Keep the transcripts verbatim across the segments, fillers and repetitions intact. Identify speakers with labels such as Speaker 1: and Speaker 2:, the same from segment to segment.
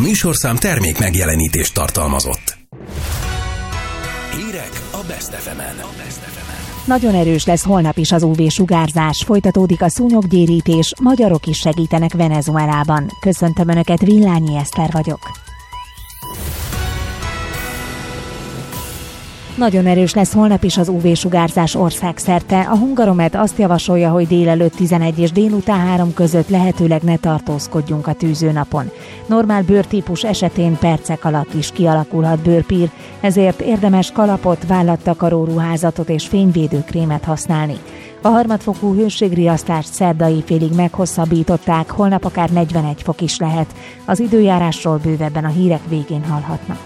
Speaker 1: műsorszám termék megjelenítést tartalmazott. Hírek a Best ef emen.
Speaker 2: Nagyon erős lesz holnap is az ú vé-sugárzás, folytatódik a szúnyoggyérítés, magyarok is segítenek Venezuelában. Köszöntöm Önöket, Villányi Eszter vagyok. Nagyon erős lesz holnap is az ú vé-sugárzás országszerte. A Hungaromet azt javasolja, hogy délelőtt tizenegy és délután három között lehetőleg ne tartózkodjunk a tűzőnapon. Normál bőrtípus esetén percek alatt is kialakulhat bőrpír, ezért érdemes kalapot, vállattakaró ruházatot és fényvédőkrémet használni. A harmadfokú hőségriasztást szerdai félig meghosszabbították, holnap akár negyvenegy fok is lehet. Az időjárásról bővebben a hírek végén hallhatnak.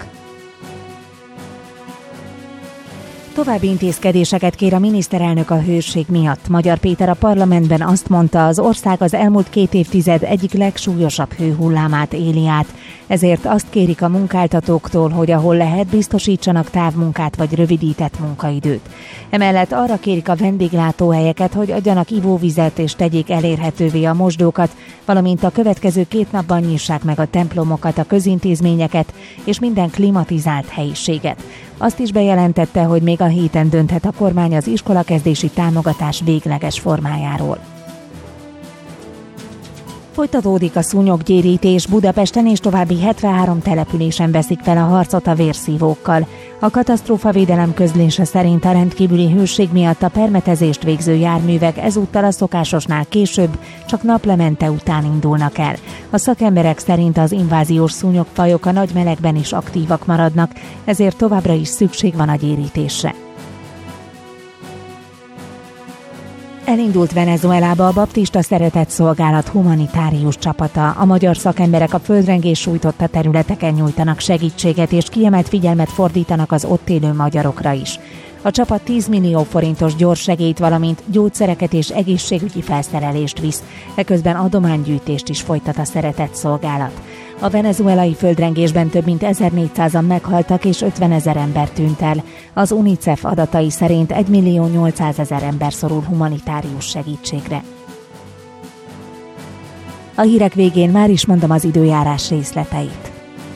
Speaker 2: További intézkedéseket kér a miniszterelnök a hőség miatt. Magyar Péter a parlamentben azt mondta, az ország az elmúlt két évtized egyik legsúlyosabb hőhullámát éli át. Ezért azt kérik a munkáltatóktól, hogy ahol lehet, biztosítsanak távmunkát vagy rövidített munkaidőt. Emellett arra kérik a vendéglátóhelyeket, hogy adjanak ivóvizet és tegyék elérhetővé a mosdókat, valamint a következő két napban nyissák meg a templomokat, a közintézményeket és minden klimatizált helyiséget. Azt is bejelentette, hogy még a héten dönthet a kormány az iskolakezdési támogatás végleges formájáról. Folytatódik a szúnyoggyérítés, Budapesten és további hetvenhárom településen veszik fel a harcot a vérszívókkal. A katasztrófavédelem közlése szerint a rendkívüli hőség miatt a permetezést végző járművek ezúttal a szokásosnál később, csak naplemente után indulnak el. A szakemberek szerint az inváziós szúnyogfajok a nagy melegben is aktívak maradnak, ezért továbbra is szükség van a gyérítésre. Elindult Venezuelába a Baptista Szeretetszolgálat humanitárius csapata. A magyar szakemberek a földrengés sújtotta területeken nyújtanak segítséget, és kiemelt figyelmet fordítanak az ott élő magyarokra is. A csapat tíz millió forintos gyorssegélyt, valamint gyógyszereket és egészségügyi felszerelést visz, eközben adománygyűjtést is folytat a Szeretetszolgálat. A venezuelai földrengésben több mint ezernégyszázan meghaltak és ötvenezer ember tűnt el. Az UNICEF adatai szerint egymillió nyolcszázezer ember szorul humanitárius segítségre. A hírek végén már is mondom az időjárás részleteit.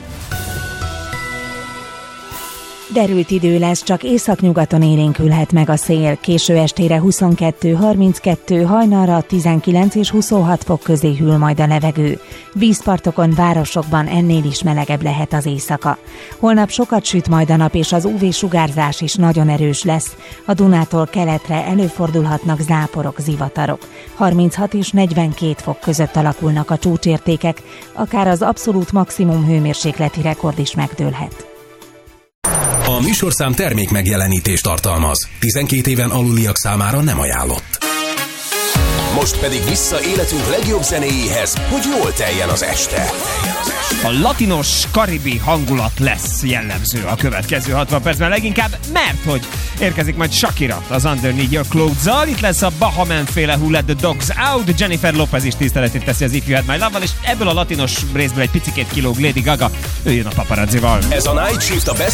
Speaker 2: Derült idő lesz, csak északnyugaton élénkülhet meg a szél. Késő estére huszonkettő harminckettő, hajnalra tizenkilenc és huszonhat fok közé hűl majd a levegő. Vízpartokon, városokban ennél is melegebb lehet az éjszaka. Holnap sokat süt majd a nap, és az ú vé-sugárzás is nagyon erős lesz. A Dunától keletre előfordulhatnak záporok, zivatarok. harminchat és negyvenkét fok között alakulnak a csúcsértékek, akár az abszolút maximum hőmérsékleti rekord is megdőlhet.
Speaker 1: A műsorszám termék megjelenítést tartalmaz. tizenkét éven aluliak számára nem ajánlott. Most pedig vissza életünk legjobb zenéjéhez, hogy jól teljen az este.
Speaker 3: A latinos, karibi hangulat lesz jellemző a következő hatvan percben, leginkább, mert hogy érkezik majd Shakira az Underneath Your Clothes-zal, itt lesz a Bahaman-féle Who Let the Dogs Out, Jennifer Lopez is tiszteletét teszi az If You Had My Love-val, és ebből a latinos részből egy picikét kilóg Lady Gaga, ő jön a Paparazzival.
Speaker 1: Ez a Night Shift a Best